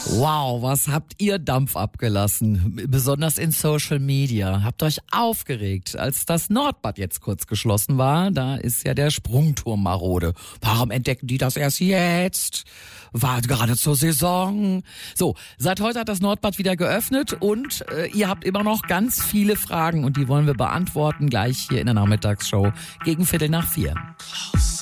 Wow, was habt ihr Dampf abgelassen? Besonders in Social Media. Habt euch aufgeregt, als das Nordbad jetzt kurz geschlossen war. Da ist ja der Sprungturm marode. Warum entdecken die das erst jetzt? War gerade zur Saison. So, seit heute hat das Nordbad wieder geöffnet und ihr habt immer noch ganz viele Fragen und die wollen wir beantworten gleich hier in der Nachmittagsshow gegen 3:45.